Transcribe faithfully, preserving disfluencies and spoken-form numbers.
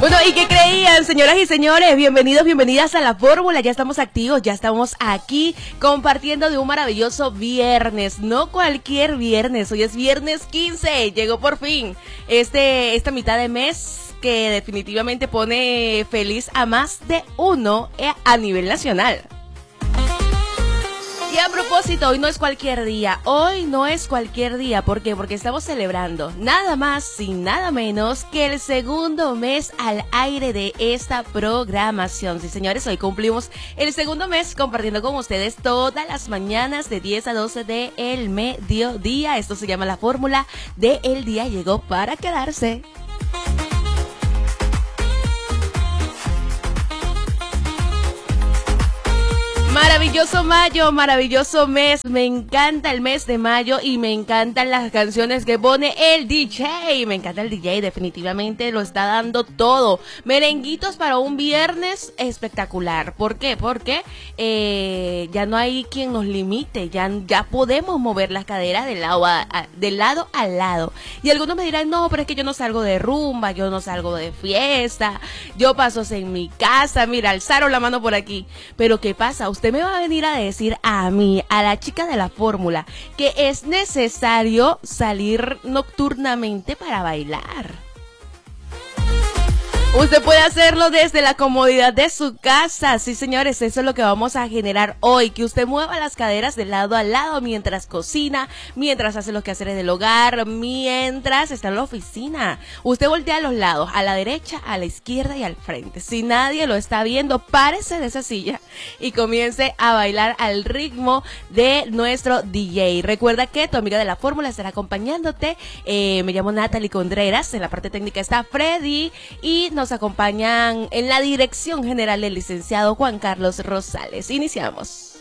Bueno, ¿y qué creían, señoras y señores? Bienvenidos, bienvenidas a La Fórmula. Ya estamos activos, ya estamos aquí compartiendo de un maravilloso viernes. No cualquier viernes, hoy es viernes quince. Llegó por fin este, esta mitad de mes que definitivamente pone feliz a más de uno a nivel nacional. Y a propósito, hoy no es cualquier día, hoy no es cualquier día, ¿por qué? Porque estamos celebrando nada más y nada menos que el segundo mes al aire de esta programación. Sí, señores, hoy cumplimos el segundo mes compartiendo con ustedes todas las mañanas de diez a doce del mediodía. Esto se llama La Fórmula de El Día Llegó para Quedarse. Maravilloso mayo, maravilloso mes, me encanta el mes de mayo y me encantan las canciones que pone el D J, me encanta el D J, definitivamente lo está dando todo, merenguitos para un viernes espectacular. ¿Por qué? Porque eh, ya no hay quien nos limite, ya, ya podemos mover las caderas de lado a, a, de lado a lado. Y algunos me dirán, no, pero es que yo no salgo de rumba, yo no salgo de fiesta, yo paso en mi casa, mira, alzaron la mano por aquí, pero ¿qué pasa? Usted me va a venir a decir a mí, a la chica de La Fórmula, que es necesario salir nocturnamente para bailar. Usted puede hacerlo desde la comodidad de su casa. Sí, señores, eso es lo que vamos a generar hoy. Que usted mueva las caderas de lado a lado mientras cocina, mientras hace los quehaceres del hogar, mientras está en la oficina. Usted voltea a los lados, a la derecha, a la izquierda y al frente. Si nadie lo está viendo, párese de esa silla y comience a bailar al ritmo de nuestro D J. Recuerda que tu amiga de La Fórmula estará acompañándote. Eh, me llamo Natalie Contreras. En la parte técnica está Freddy y nos Nos acompañan en la dirección general el licenciado Juan Carlos Rosales. Iniciamos.